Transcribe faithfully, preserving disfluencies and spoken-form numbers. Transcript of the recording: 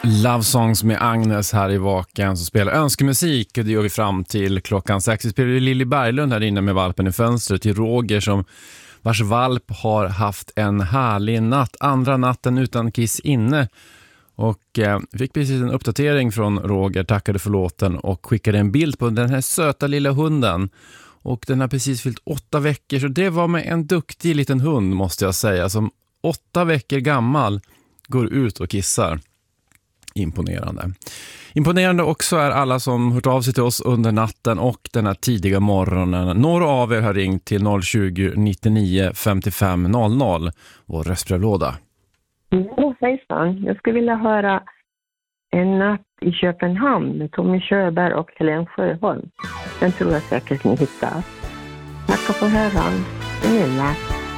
Love Songs med Agnes här i Vaken som spelar önskemusik, och det gör vi fram till klockan sex. Vi spelar ju Lilly Berglund här inne med valpen i fönstret till Roger som vars valp har haft en härlig natt, andra natten utan kiss inne. Och eh, fick precis en uppdatering från Roger, tackade för låten och skickade en bild på den här söta lilla hunden. Och den har precis fyllt åtta veckor, så det var med en duktig liten hund måste jag säga, som åtta veckor gammal går ut och kissar. Imponerande. Imponerande också är alla som hört av sig till oss under natten och den här tidiga morgonen. Några av er har ringt till noll tjugo, nittionio, femtiofem noll noll, vår röstbrevlåda. Ja, hejsan. Jag skulle vilja höra En natt i Köpenhamn med Tommy Körberg och Helen Sjöholm. Den tror jag säkert ni hittar. Tack för höran. Snälla.